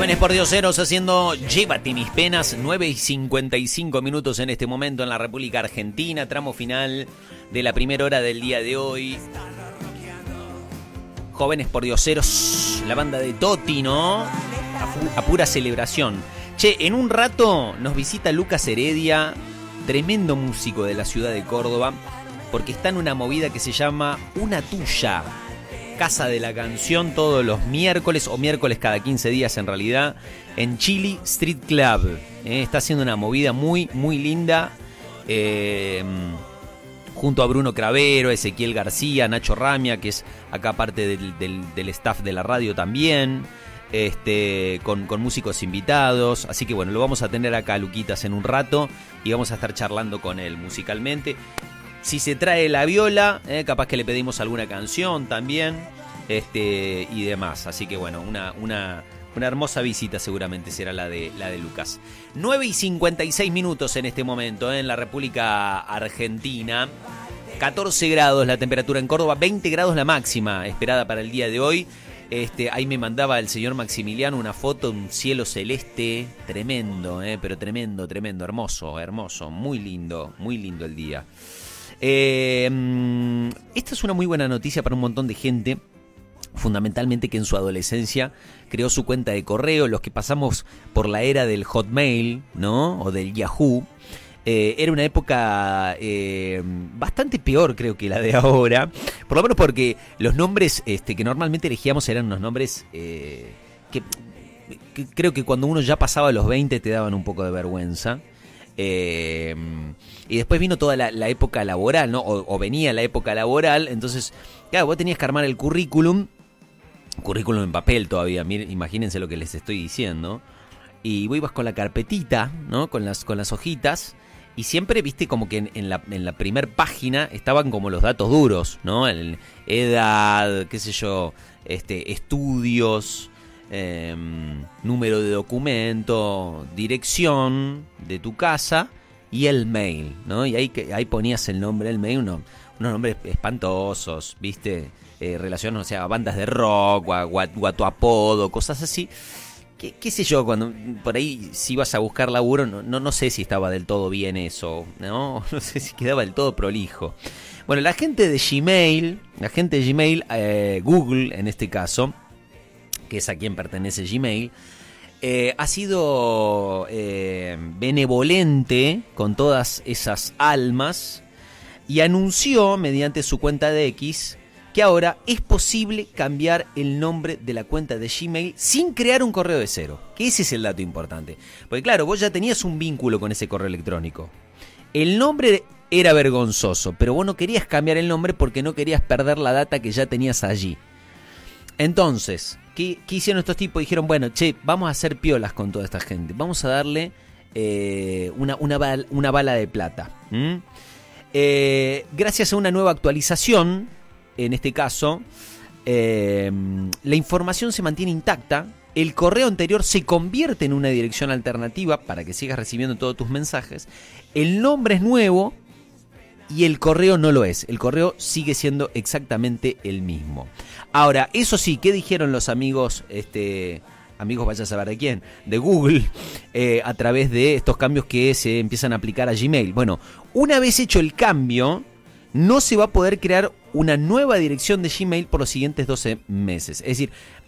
Jóvenes por Dioseros haciendo Llévate mis penas, 9:55 en este momento en la República Argentina, tramo final de la primera hora del día de hoy. Jóvenes por Dioseros, la banda de Toti, ¿no? A pura celebración. Che, en un rato nos visita Lucas Heredia, tremendo músico de la ciudad de Córdoba, porque está en una movida que se llama Una Tuya. Casa de la Canción todos los miércoles, o miércoles cada 15 días en realidad, en Chili Street Club. Está haciendo una movida muy, muy linda, junto a Bruno Cravero, Ezequiel García, Nacho Ramia, que es acá parte del staff de la radio también, con músicos invitados. Así que bueno, lo vamos a tener acá, Luquitas, en un rato, y vamos a estar charlando con él musicalmente. Si se trae la viola, capaz que le pedimos alguna canción también, y demás. Así que bueno, una hermosa visita seguramente será la de Lucas. 9:56 en este momento, en la República Argentina. 14 grados la temperatura en Córdoba, 20 grados la máxima esperada para el día de hoy. Ahí me mandaba el señor Maximiliano una foto de un cielo celeste tremendo, pero tremendo, hermoso, muy lindo el día. Esta es una muy buena noticia para un montón de gente, fundamentalmente que en su adolescencia creó su cuenta de correo. Los que pasamos por la era del Hotmail, ¿no? O del Yahoo, era una época bastante peor, creo, que la de ahora, por lo menos porque los nombres que normalmente elegíamos eran unos nombres que creo que cuando uno ya pasaba los 20 te daban un poco de vergüenza. Y después vino toda la época laboral, ¿no? O venía la época laboral. Entonces, claro, vos tenías que armar el currículum en papel todavía, miren, imagínense lo que les estoy diciendo. Y vos ibas con la carpetita, ¿no? Con las hojitas. Y siempre, viste, como que en la primer página estaban como los datos duros, ¿no? Edad, qué sé yo, estudios, número de documento, dirección de tu casa y el mail, ¿no? Y ahí ponías el nombre del mail, unos nombres espantosos, ¿viste? Relacionados, o sea, a bandas de rock o a tu apodo, cosas así. ¿Qué sé yo? Cuando por ahí si ibas a buscar laburo, no sé si estaba del todo bien eso, ¿no? No sé si quedaba del todo prolijo. Bueno, la gente de Gmail, Google en este caso, que es a quien pertenece Gmail, ha sido benevolente con todas esas almas y anunció mediante su cuenta de X que ahora es posible cambiar el nombre de la cuenta de Gmail sin crear un correo de cero. Que ese es el dato importante. Porque claro, vos ya tenías un vínculo con ese correo electrónico. El nombre era vergonzoso, pero vos no querías cambiar el nombre porque no querías perder la data que ya tenías allí. Entonces, ¿qué hicieron estos tipos? Dijeron, bueno, che, vamos a hacer piolas con toda esta gente. Vamos a darle una bala de plata. Gracias a una nueva actualización, en este caso, la información se mantiene intacta. El correo anterior se convierte en una dirección alternativa para que sigas recibiendo todos tus mensajes. El nombre es nuevo y el correo no lo es. El correo sigue siendo exactamente el mismo. Ahora, eso sí, ¿qué dijeron los amigos, amigos vaya a saber de quién, de Google, a través de estos cambios que se empiezan a aplicar a Gmail? Bueno, una vez hecho el cambio, no se va a poder crear una nueva dirección de Gmail por los siguientes 12 meses. Es decir,